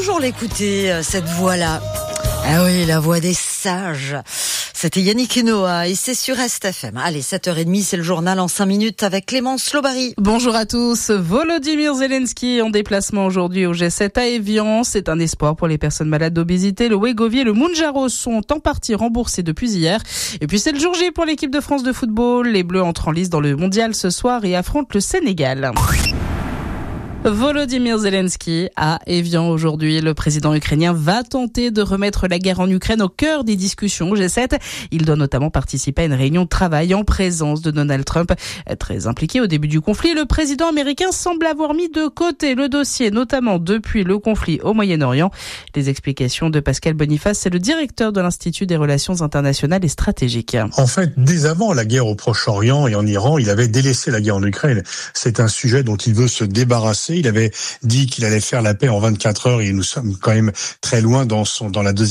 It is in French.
toujours l'écouter, cette voix-là. Ah oui, la voix des sages. C'était Yannick Noah et c'est sur RestFM. Allez, 7h30, c'est le journal en 5 minutes avec Clémence Lobary. Bonjour à tous. Volodymyr Zelensky en déplacement aujourd'hui au G7 à Évian. C'est un espoir pour les personnes malades d'obésité. Le Wegovy et le Mounjaro sont en partie remboursés depuis hier. Et puis c'est le jour J pour l'équipe de France de football. Les Bleus entrent en lice dans le mondial ce soir et affrontent le Sénégal. Volodymyr Zelensky à Évian aujourd'hui. Le président ukrainien va tenter de remettre la guerre en Ukraine au cœur des discussions au G7. Il doit notamment participer à une réunion de travail en présence de Donald Trump. Très impliqué au début du conflit, le président américain semble avoir mis de côté le dossier, notamment depuis le conflit au Moyen-Orient. Les explications de Pascal Boniface, c'est le directeur de l'Institut des relations internationales et stratégiques. En fait, dès avant la guerre au Proche-Orient et en Iran, il avait délaissé la guerre en Ukraine. C'est un sujet dont il veut se débarrasser. Il avait dit qu'il allait faire la paix en 24 heures et nous sommes quand même très loin dans la deuxième